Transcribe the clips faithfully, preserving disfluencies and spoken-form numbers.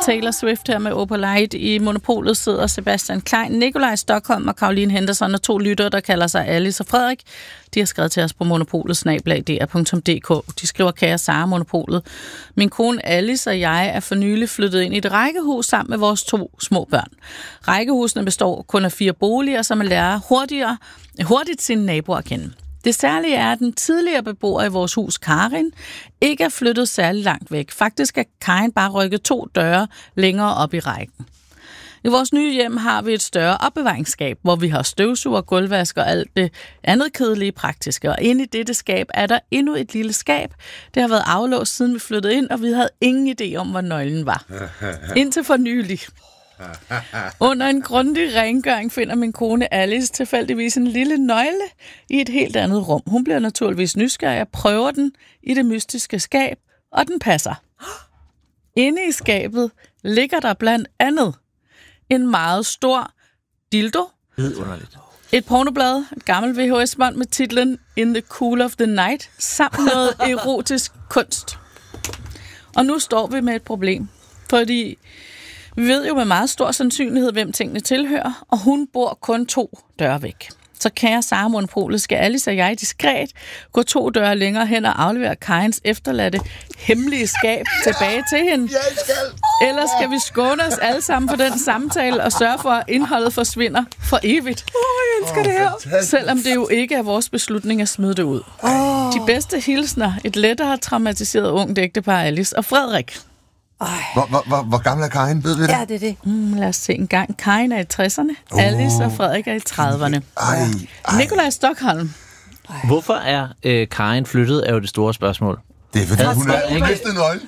Taylor Swift her med Opalite. I Monopolet sidder Sebastian Klein, Nikolaj Stockholm og Caroline Henderson og to lyttere, der kalder sig Alice og Frederik. De har skrevet til os på monopolet snabel-a d r punktum d k. De skriver: kære Sara, Monopolet. Min kone Alice og jeg er for nylig flyttet ind i et rækkehus sammen med vores to små børn. Rækkehusene består kun af fire boliger, så man lærer hurtigere, hurtigt sine naboer at kende. Det særlige er, at den tidligere beboer i vores hus, Karin, ikke er flyttet særlig langt væk. Faktisk er Karin bare rykket to døre længere op i rækken. I vores nye hjem har vi et større opbevaringsskab, hvor vi har støvsuger, gulvvask og alt det andet kedelige praktiske. Og inde i dette skab er der endnu et lille skab. Det har været aflåst, siden vi flyttede ind, og vi havde ingen idé om, hvor nøglen var. Indtil for nylig. Under en grundig rengøring finder min kone Alice tilfældigvis en lille nøgle i et helt andet rum. Hun bliver naturligvis nysgerrig og prøver den i det mystiske skab, og den passer. Inde i skabet ligger der blandt andet en meget stor dildo, et pornoblad, et gammelt V H S-bånd med titlen In the Cool of the Night, samt noget erotisk kunst. Og nu står vi med et problem, fordi vi ved jo med meget stor sandsynlighed, hvem tingene tilhører, og hun bor kun to døre væk. Så kære Sara, Monopolet, skal Alice og jeg diskret gå to døre længere hen og aflevere Karins efterladte hemmelige skab tilbage til hende? Jeg skal. Eller skal vi skåne os alle sammen på den samtale og sørge for, at indholdet forsvinder for evigt? Åh, oh, jeg elsker oh, det her. Selvom det jo ikke er vores beslutning at smide det ud. Oh. De bedste hilsner, et lettere traumatiseret ungt ægtepar, Alice og Frederik. Hvor, hvor, hvor, hvor gammel er Karin? Ved vi det? Ja, det er det. Mm, lad os se en gang. Karin er i tresserne, oh. Alice og Frederik er i trediverne. Ej, ej. Nikolaj Stockholm. Ej. Hvorfor er øh, Karin flyttet, er jo det store spørgsmål. Det er fordi, hun er hun mistet nøglen.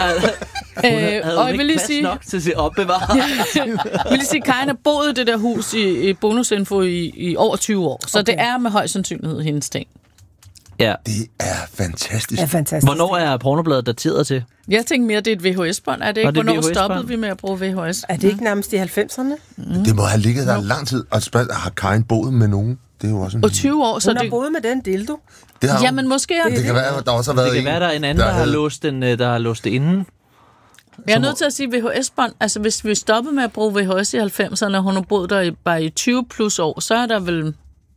Øh, og jeg vil lige sige nok til sit opbevare. Jeg vil lige sige, Karin har boet i det der hus i, i Bonusinfo i, i over tyve år, så okay. Det er med høj sandsynlighed hendes ting. Ja. Det er fantastisk. Det er fantastisk. Hvornår er pornobladet dateret til? Jeg tænker mere, det er et V H S-bånd. Er det ikke? Det Hvornår stoppede vi med at bruge V H S? Er det ikke nærmest i halvfemserne? Mm. Det må have ligget der no. lang tid. Og spørg, har Karin boet med nogen? Det er jo også en... Og tyve år, så hun det... har boet med den dildo. Det har Jamen, måske er det. det. Det kan være, der også har været det kan en, være, der er en anden, der, der, har, låst den, der har låst det inden. Jeg er nødt til at sige V H S-bånd. Altså, hvis vi stoppede med at bruge V H S i halvfemserne, og hun har boet der i, bare i tyve plus år, så er der vel...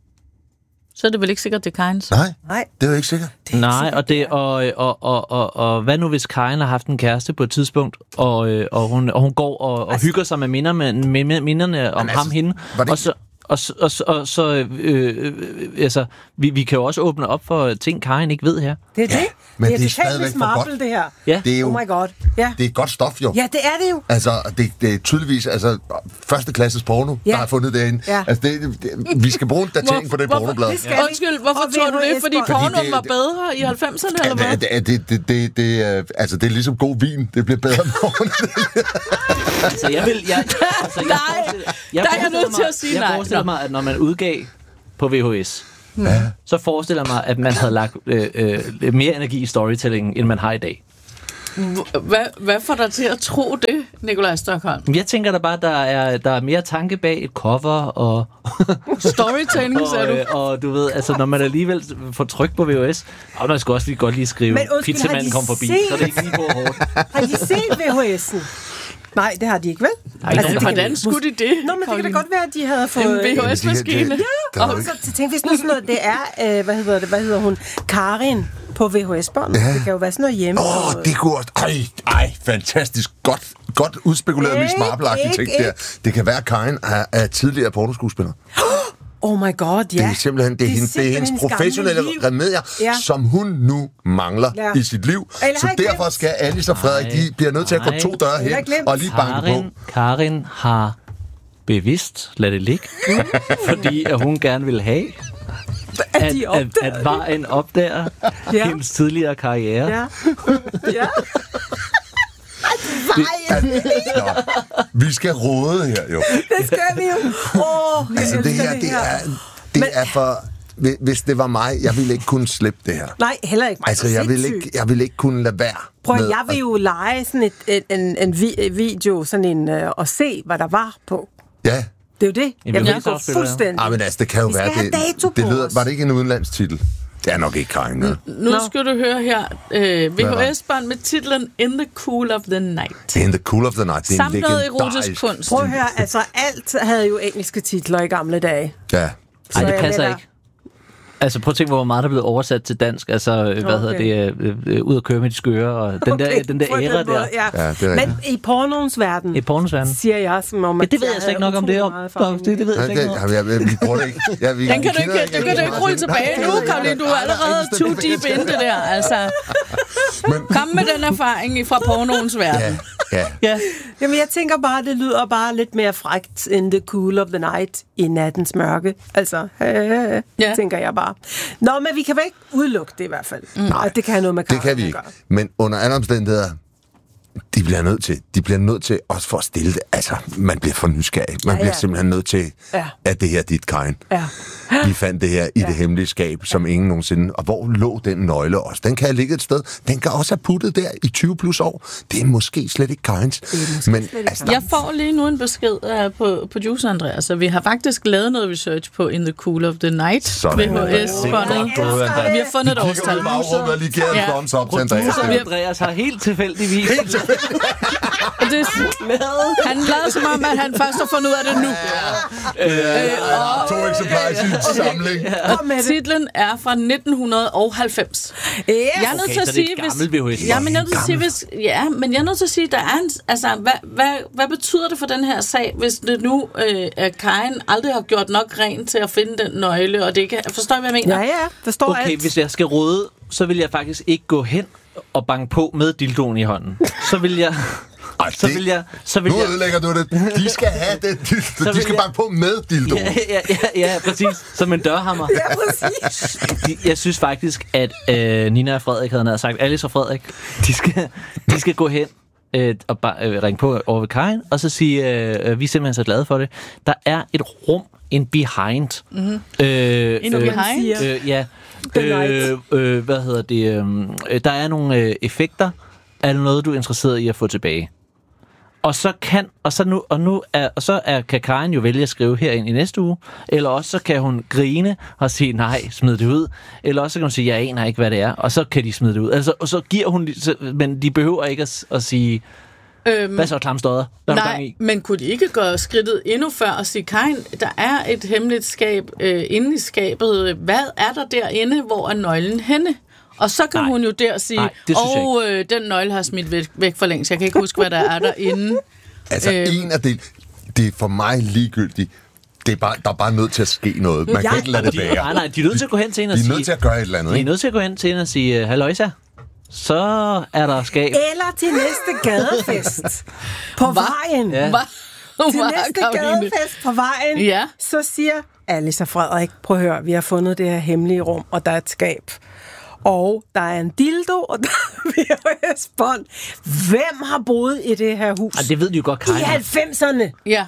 Så er det vel ikke sikkert, det er Karins? Nej, Nej, det er jo ikke sikkert. Det Nej, sikkert, og, det, og, og, og, og, og hvad nu, hvis Karin har haft en kæreste på et tidspunkt, og, og, hun, og hun går og, og altså, hygger sig med, minder, med, med minderne om altså, ham hende, og så... Og så, og så, og så øh, øh, altså, vi, vi kan jo også åbne op for ting, Karin ikke ved her. Det er det. Ja, men det er, det er stadigvæk for godt. Det her. Ja. Det er jo, oh my god. Ja. Det er godt stof, jo. Ja, det er det jo. Altså, det, det er tydeligvis altså, første klasses porno, ja. Der har fundet det ind. Ja. Altså, det, det, vi skal bruge en datering på det pornoblad. Ja. Undskyld, hvorfor tror du det? Fordi pornoen var bedre i halvfemserne, eller hvad? Det, det, det, det, det, altså, det er ligesom god vin. Det bliver bedre med årene. Altså, jeg vil... Jeg, altså, jeg nej, jeg der er jeg nødt til at sige nej. Jeg forestiller mig, at når man udgav på V H S, ja. Så forestiller mig, at man havde lagt øh, øh, mere energi i storytelling, end man har i dag. Hvad, hvad får dig til at tro det, Nikolaj Stockholm? Jeg tænker da bare, at der er, der er mere tanke bag et cover og... Storytelling, sagde du? Og, og du ved, altså når man alligevel får tryk på V H S, og man skal også lige godt lige skrive, pizzamanden kom forbi, set? Så det er ikke lige på hårdt. Har de set V H S'en? Nej, det har de ikke, vel? Ej, altså, hvordan skulle de det? Nå, men det kan da godt være, at de havde fået... En V H S-maskine. Ja, og så tænk, hvis nu sådan noget, det er, øh, hvad hedder det, hvad hedder hun, Karin på V H S-bånd. Ja. Det kan jo være sådan noget hjemme. Åh, oh, det kunne også... Ej, ej, fantastisk. Godt, godt udspekuleret Miss Marple-arkitekt der. Det kan være, at Karin er, er tidligere pornoskudespiller. Oh my god, ja. Det er simpelthen det er, det er, hende, det er hendes professionelle remedier, ja. Som hun nu mangler ja. I sit liv. Eller så derfor skal Alice og Frederik, de bliver nødt til at gå to døre hen og lige banke på. Karin har bevidst lad det ligge, fordi at hun gerne vil have, at, at, at, at vejen opdager ja. Hendes tidligere karriere. Ja. Ja. Det, at, nå, vi skal råde her, jo. Det skal vi jo. Åh, altså, det her, det er, det Men, er for... Hvis det var mig, jeg ville ikke kunne slippe det her. Nej, heller ikke mig. Altså, jeg ville ikke, jeg ville ikke kunne lade være. Prøv, med, jeg vil jo lege sådan et, en, en, en video, sådan en, øh, og se, hvad der var på. Ja. Det er jo det. Jamen, jeg vil gå fuldstændig. Ah, men altså, det kan jo vi være... Det, det, det lyder, var det ikke en udenlandstitel? Det er nok ikke Karin. Ja. Nu skal du høre her. Øh, V H S-bånd med titlen In the Cool of the Night. In the Cool of the Night. Det er samt noget erotisk kunst. Prøv at høre, altså alt havde jo engelske titler i gamle dage. Ja. Nej, det passer ikke. Altså prøv at tænke, hvor meget der er blevet oversat til dansk. Altså, okay. hvad hedder det, øh, øh, ud at køre med de skøre, og den okay, der, den der æra der. Ja. Ja, det er men i pornoens verden, i pornoens verden, siger jeg, som om, at ja, det ved jeg, jeg slet ikke nok om det om. Det, det ved jeg slet ikke nok om. Ja, vi bruger det ikke. Ja, vi, den kan du ikke, du kan du ikke rulle tilbage nu, Karoline. Du er allerede too deep in det der. Altså, kom med den erfaring fra pornoens verden. Ja. Ja. Jamen, jeg tænker bare, det lyder bare lidt mere frækt in the cool of the night i nattens mørke. Altså, øh, ja. tænker jeg bare. Nå, men vi kan vel ikke udelukke det i hvert fald. Mm. Nej, det kan have noget med det kan vi ikke. Gøre. Men under andre omstændigheder, de bliver nødt til, de bliver nødt til også for at stille det. Altså, man bliver for nysgerrig. Man ja, ja. bliver simpelthen nødt til, ja. at det her er dit Karin. Ja. Vi fandt det her i ja. det hemmelige skab, som ja. ingen nogensinde... Og hvor lå den nøgle også? Den kan have ligget et sted. Den kan også have puttet der i tyve plus år. Det er måske slet ikke Karins. Men, altså, jeg får lige nu en besked uh, på producer Andreas, så vi har faktisk lavet noget research på In the Cool of the Night. V H S-båndet. Vi har fundet et årstal. Vi har lige givet en thumbs up til Andreas. Andreas har helt tilfældigvis... Helt tilfældigvis. Det, han lader som om, at han først har fundet ud af det nu. Ja. Øh, og, to eksemplarer i sin samling. Og titlen er fra nitten halvfems. Yes. Jeg er nødt okay, til at sige, hvis, ja, men jeg er nødt til at sige, hvis, ja, men jeg er nødt til at sige, der er en, altså, hvad, hvad, hvad betyder det for den her sag, hvis det nu øh, at Karin aldrig har gjort nok rent til at finde den nøgle, og det kan, forstår jeg, hvad jeg mener? Ja, ja, der står okay, alt. Hvis jeg skal råde, så vil jeg faktisk ikke gå hen og banke på med dildoen i hånden. Så vil jeg... Ej, så vil jeg, så vil nu jeg, ødelægger du det. De skal have det. De, de skal banke på med dildoen. Ja, ja, ja, ja, præcis. Som en dørhammer. Ja, præcis. Jeg synes faktisk, at øh, Nina og Frederik havde sagt, Alice og Frederik, de skal, de skal gå hen øh, og bare, øh, ringe på over ved Karin, og så sige, øh, vi er simpelthen så glade for det. Der er et rum, en behind. Mm-hmm. Øh, en øh, behind? Øh, ja. Øh, øh, hvad hedder det? Øh, der er nogle øh, effekter. Er det noget, du er interesseret i at få tilbage? Og så kan og så nu og nu er og så er kan Karin jo vælge at skrive herind i næste uge, eller også så kan hun grine og sige nej, smid det ud, eller også så kan hun sige jeg aner ikke hvad det er, og så kan de smide det ud. Altså og så giver hun så, men de behøver ikke at, at sige øhm, hvad så klamstodder? Nej, men kunne de ikke gå skridtet endnu før og sige Karin, der er et hemmeligt skab øh, inde i skabet. Hvad er der derinde, hvor er nøglen henne? Og så kan nej, hun jo der sige, åh, oh, øh, den nøgle har smidt væk, væk for længst. Jeg kan ikke huske, hvad der er derinde. Altså, øhm. en af det, det er for mig ligegyldigt. Det er bare, der er bare nødt til at ske noget. Man ja, kan ikke lade det være. Nej, nej, de er nødt til at gå hen til hende og sige... De er nødt til at gøre et eller andet, ikke? De er nødt til at gå hen til hende og sige, halløjsa, så er der skab. Eller til næste gadefest. På Hva? vejen. Ja. Til næste gadefest på vejen, ja. Så siger Alice og Frederik, prøv at høre, vi har fundet det her hemmelige rum, og der er et skab. Og der er en dildo, og der er V H S-bånd. Hvem har boet i det her hus? Ah, det ved du jo godt, Karin. I halvfemserne. Ja.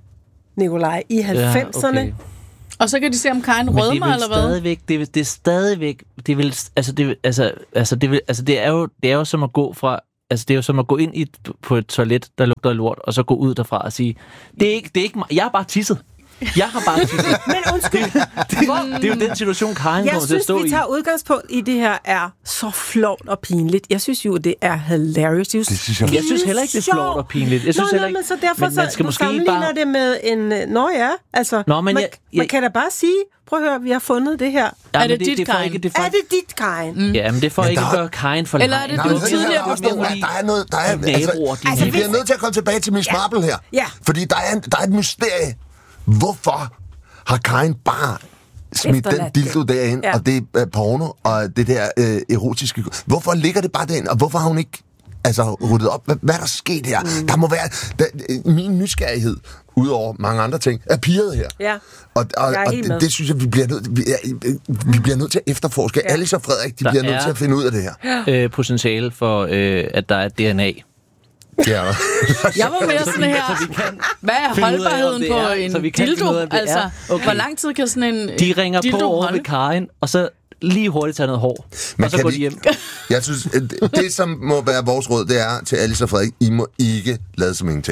Nikolaj, i halvfemserne. Ja, okay. Og så kan de se, om Karin rødmer, eller hvad? Stadigvæk, det, er, det er stadigvæk... Det vil, altså, det, altså, altså, det, vil, altså, det, er jo, det er jo som at gå fra... Altså, det er jo som at gå ind i, på et toilet, der lugter af lort, og så gå ud derfra og sige, det er ikke, det er ikke mig. Jeg har bare tisset. Jeg har bare tisset. Men undskyld. Det, det, det er jo den situation, Karin kommer til at stå i. Jeg synes, vi tager udgangspunkt i det her er så flot og pinligt. Jeg synes jo, det er hilarious. Det synes jeg. jeg synes heller ikke, det er flot og pinligt. Jeg synes nå, heller ikke. Men så derfor men man skal så, måske sammenligner bare... det med en... Nå ja, altså... Nå, men man, jeg, jeg... man kan da bare sige, prøv at høre, vi har fundet det her. Ja, er det, det dit, Karin? Det er det dit, Karin? Mm. Ja, men det får men ikke der... gøre Karin for eller er det du tidligere på Der er noget... Der er, altså, vi bliver nødt til at komme tilbage til Miss Marple her. Ja. Fordi der er et mysterie. Hvorfor har Karin bare smidt den dildo derind, ja. Og det er porno, og det der øh, erotiske... Hvorfor ligger det bare derind, og hvorfor har hun ikke altså, ryddet op? Hvad, hvad er der sket her? Mm. Der må være... Der, min nysgerrighed, udover mange andre ting, er pirret her. Ja. Og, og, og det, det synes jeg, vi bliver nødt, vi, vi bliver nødt til at efterforske. Ja. Alice og Frederik, de der bliver nødt til at finde ud af det her. Øh, potentiale for, øh, at der er D N A. Ja. Jeg var mere sådan her, hvad er holdbarheden på en dildo? Altså, okay. Hvor lang tid kan sådan en De ringer på over ved Karin, og så lige hurtigt tage noget hår, men og så går de hjem. Jeg synes, det som må være vores råd, det er til Alice og Frederik, I må ikke lade som ingenting. Nej,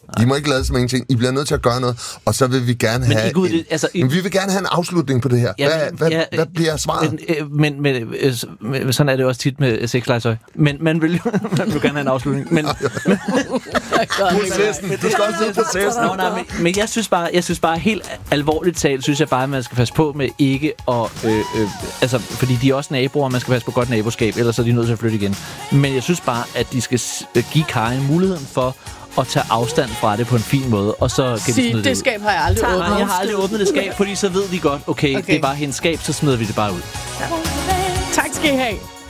I må ikke lade som ingenting. I bliver nødt til at gøre noget, og så vil vi gerne men have... I, Gud, en, det, altså, I, men vi vil gerne have en afslutning på det her. Ja, hvad, hvad, ja, hvad bliver svaret? Men, men, men sådan er det også tit med sexlegetøj. Men man vil, man vil gerne have en afslutning. Men, men, processen. Du skal også se processen. Nå, nej, men, men jeg synes bare, jeg synes bare helt alvorligt talt, synes jeg bare, at man skal passe på med ikke at... Øh, øh, altså, fordi de er også naboer, og man skal passe på godt naboskab, ellers er de nødt til at flytte igen. Men jeg synes bare, at de skal give Karin muligheden for og tage afstand fra det på en fin måde, og så kan Sig, vi smide det det skab har jeg aldrig åbnet. Nej, jeg har aldrig åbnet det skab, fordi så ved de godt, okay, okay. det er bare hendes skab, så smider vi det bare ud. Ja. Tak skal I have.